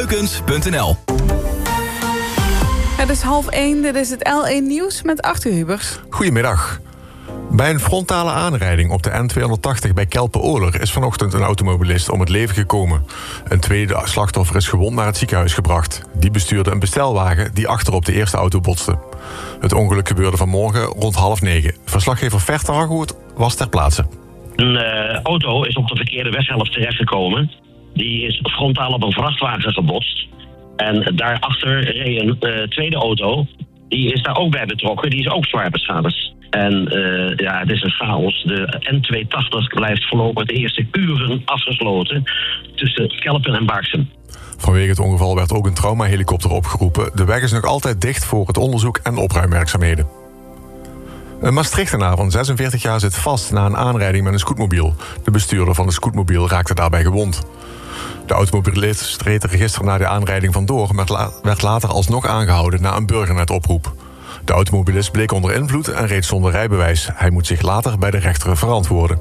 Keukens.nl. Het is 12:30, dit is het L1 Nieuws met Arthur Hubers. Goedemiddag. Bij een frontale aanrijding op de N280 bij Kelpen-Oler is vanochtend een automobilist om het leven gekomen. Een tweede slachtoffer is gewond naar het ziekenhuis gebracht. Die bestuurde een bestelwagen die achterop de eerste auto botste. Het ongeluk gebeurde vanmorgen rond 8:30. Verslaggever Vert Argoed was ter plaatse. Een auto is op de verkeerde weghelft terechtgekomen. Die is frontaal op een vrachtwagen gebotst. En daarachter reed een tweede auto. Die is daar ook bij betrokken. Die is ook zwaar beschadigd. En het is een chaos. De N280 blijft voorlopig de eerste uren afgesloten tussen Kelpen en Baarsum. Vanwege het ongeval werd ook een traumahelikopter opgeroepen. De weg is nog altijd dicht voor het onderzoek en opruimwerkzaamheden. Een Maastrichtenaar van 46 jaar zit vast na een aanrijding met een scootmobiel. De bestuurder van de scootmobiel raakte daarbij gewond. De automobilist reed er gisteren na de aanrijding vandoor, maar werd later alsnog aangehouden na een burgernetoproep. De automobilist bleek onder invloed en reed zonder rijbewijs. Hij moet zich later bij de rechter verantwoorden.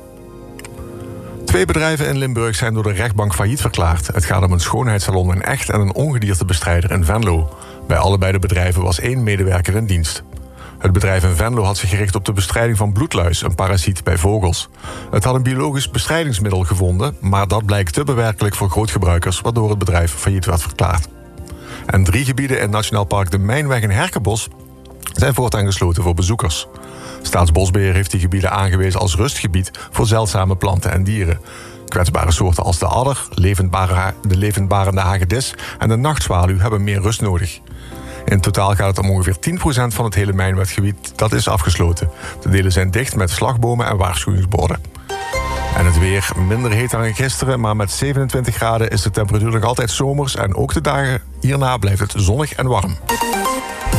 2 bedrijven in Limburg zijn door de rechtbank failliet verklaard. Het gaat om een schoonheidssalon in Echt en een ongediertebestrijder in Venlo. Bij allebei de bedrijven was 1 medewerker in dienst. Het bedrijf in Venlo had zich gericht op de bestrijding van bloedluis, een parasiet bij vogels. Het had een biologisch bestrijdingsmiddel gevonden, maar dat blijkt te bewerkelijk voor grootgebruikers, waardoor het bedrijf failliet werd verklaard. En 3 gebieden in Nationaal Park de Mijnweg in Herkenbos zijn voortaan gesloten voor bezoekers. Staatsbosbeheer heeft die gebieden aangewezen als rustgebied voor zeldzame planten en dieren. Kwetsbare soorten als de adder, de levendbarende hagedis en de nachtzwaluw hebben meer rust nodig. In totaal gaat het om ongeveer 10% van het hele mijnweggebied dat is afgesloten. De delen zijn dicht met slagbomen en waarschuwingsborden. En het weer minder heet dan gisteren, maar met 27 graden is de temperatuur nog altijd zomers en ook de dagen hierna blijft het zonnig en warm.